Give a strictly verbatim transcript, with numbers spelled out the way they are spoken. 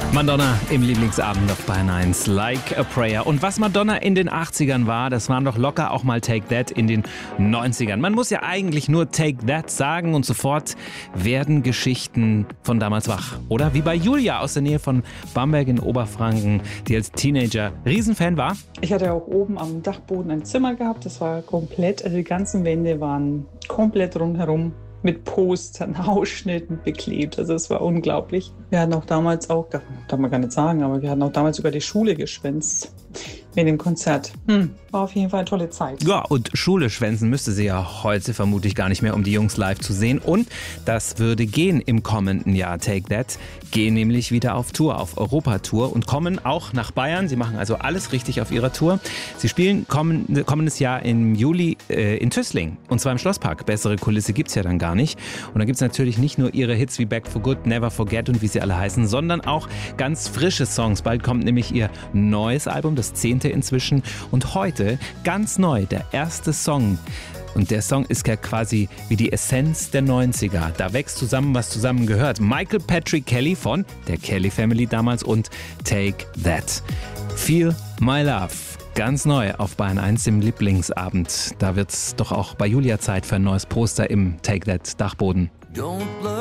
Madonna im Lieblingsabend auf Bayern eins, Like a Prayer. Und was Madonna in den achtzigern war, das waren doch locker auch mal Take That in den neunzigern. Man muss ja eigentlich nur Take That sagen und sofort werden Geschichten von damals wach. Oder wie bei Julia aus der Nähe von Bamberg in Oberfranken, die als Teenager Riesenfan war. Ich hatte auch oben am Dachboden ein Zimmer gehabt, das war komplett, also die ganzen Wände waren komplett rundherum mit Postern, Ausschnitten beklebt. Also es war unglaublich. Wir hatten auch damals auch, darf man gar nicht sagen, aber wir hatten auch damals über die Schule geschwänzt mit dem Konzert. Hm, war auf jeden Fall eine tolle Zeit. Ja, und Schule schwänzen müsste sie ja heute vermutlich gar nicht mehr, um die Jungs live zu sehen. Und das würde gehen im kommenden Jahr. Take That gehen nämlich wieder auf Tour, auf Europatour und kommen auch nach Bayern. Sie machen also alles richtig auf ihrer Tour. Sie spielen kommend, kommendes Jahr im Juli äh, in Tüßling und zwar im Schlosspark. Bessere Kulisse gibt's ja dann gar nicht. Und da gibt's natürlich nicht nur ihre Hits wie Back for Good, Never Forget und wie sie alle heißen, sondern auch ganz frische Songs. Bald kommt nämlich ihr neues Album, das zehnte inzwischen. Und heute ganz neu, der erste Song. Und der Song ist ja quasi wie die Essenz der neunziger. Da wächst zusammen, was zusammen gehört. Michael Patrick Kelly von der Kelly Family damals und Take That. Feel My Love. Ganz neu auf Bayern eins im Lieblingsabend. Da wird's doch auch bei Julia Zeit für ein neues Poster im Take That Dachboden.